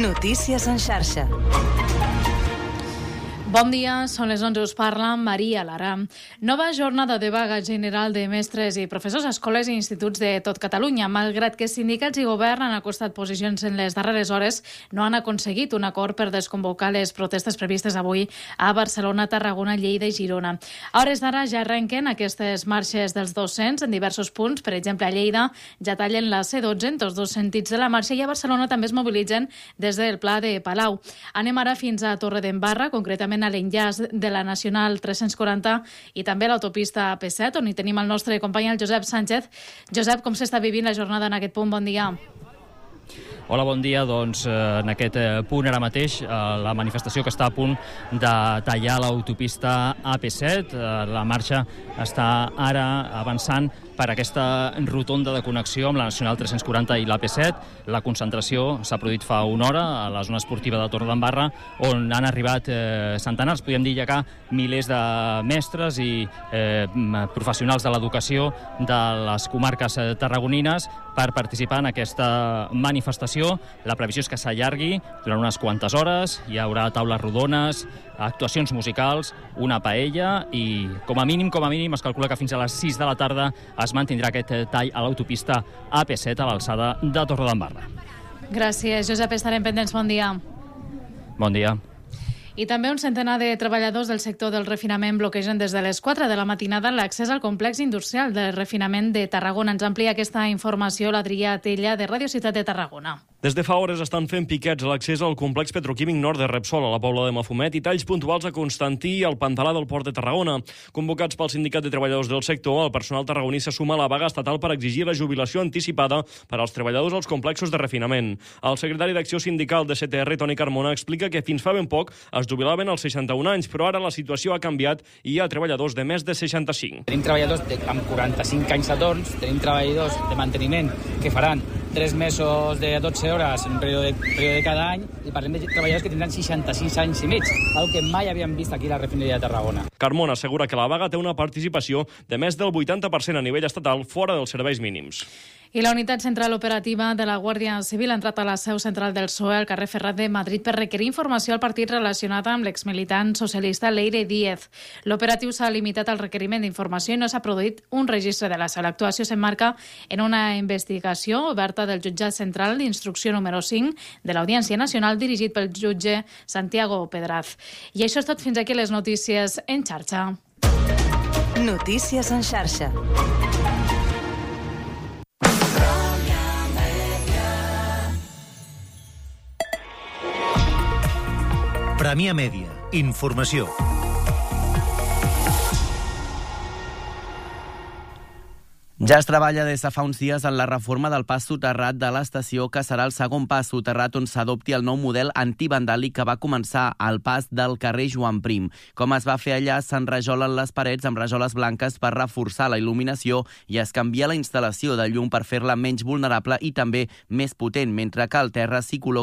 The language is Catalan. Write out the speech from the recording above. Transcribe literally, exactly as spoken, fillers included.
Notícies en xarxa. Bon dia, són les onze, us parla Maria Lara. Nova jornada de vaga general de mestres i professors a escoles i instituts de tot Catalunya. Malgrat que sindicats i govern han acostat posicions en les darreres hores, no han aconseguit un acord per desconvocar les protestes previstes avui a Barcelona, Tarragona, Lleida i Girona. A hores d'ara ja arrenquen aquestes marxes dels docents en diversos punts. Per exemple, a Lleida ja tallen la C dotze en tots dos sentits de la marxa i a Barcelona també es mobilitzen des del Pla de Palau. Anem ara fins a Torredembarra, concretament a l'enllaç de la Nacional tres-cents quaranta i també a l'autopista A P set, on hi tenim el nostre company, el Josep Sánchez. Josep, com s'està vivint la jornada en aquest punt? Bon dia. Hola, bon dia. Doncs en aquest punt ara mateix, la manifestació que està a punt de tallar l'autopista A P set, la marxa està ara avançant per aquesta rotonda de connexió amb la Nacional tres-cents quaranta i l'A P set. La concentració s'ha produït fa una hora a la zona esportiva de Torredembarra, on han arribat eh, centenars, podríem dir ja milers de mestres i eh, professionals de l'educació de les comarques tarragonines per participar en aquesta manifestació. La previsió és que s'allargui durant unes quantes hores. Hi haurà taules rodones, actuacions musicals, una paella i, com a mínim, com a mínim, es calcula que fins a les sis de la tarda es mantindrà aquest tall a l'autopista A P set a l'alçada de Torredembarra. Gràcies, Josep. Estarem pendents. Bon dia. Bon dia. I també un centenar de treballadors del sector del refinament bloquegen des de les quatre de la matinada l'accés al complex industrial de refinament de Tarragona. Ens amplia aquesta informació l'Adrià Tella, de Ràdio Ciutat de Tarragona. Des de fa hores estan fent piquets a l'accés al complex petroquímic nord de Repsol, a la Pobla de Mafumet, i talls puntuals a Constantí i al Pantalà del Port de Tarragona. Convocats pel Sindicat de Treballadors del sector, el personal tarragoní se suma a la vaga estatal per exigir la jubilació anticipada per als treballadors als complexos de refinament. El secretari d'Acció Sindical de C T R, Toni Carmona, explica que fins fa ben poc es jubilaven als seixanta-un anys, però ara la situació ha canviat i hi ha treballadors de més de seixanta-cinc. Tenim treballadors de, amb quaranta-cinc anys a torns, tenim treballadors de manteniment que faran tres mesos de dotze hores en un període, període de cada any, i parlem de treballadors que tindran seixanta-sis anys i mig, algo que mai havíem vist aquí a la refineria de Tarragona. Carmona assegura que la vaga té una participació de més del vuitanta per cent a nivell estatal fora dels serveis mínims. I la unitat central operativa de la Guàrdia Civil ha entrat a la seu central del P S O E al carrer Ferrat de Madrid per requerir informació al partit relacionat amb l'exmilitant socialista Leire Díez. L'operatiu s'ha limitat al requeriment d'informació i no s'ha produït un registre de la seu. L'actuació s'emmarca en una investigació oberta del jutjat central d'instrucció número cinc de l'Audiència Nacional, dirigit pel jutge Santiago Pedraz. I això és tot. Fins aquí les notícies en xarxa. Notícies en xarxa. Premià Mèdia. Informació. Ja es treballa des de fa uns dies en la reforma del pas soterrat de l'estació, que serà el segon pas soterrat on s'adopti el nou model antivandàlic que va començar al pas del carrer Joan Prim. Com es va fer allà, s'enrajolen les parets amb rajoles blanques per reforçar la il·luminació i es canvia la instal·lació de llum per fer-la menys vulnerable i també més potent, mentre que al terra s'hi col·loca